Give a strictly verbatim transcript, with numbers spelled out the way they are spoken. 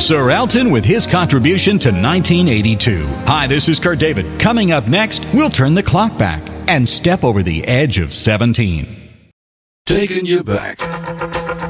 Sir Elton with his contribution to nineteen eighty-two. Hi, this is Kurt David. Coming up next, we'll turn the clock back and step over the edge of seventeen. Taking you back.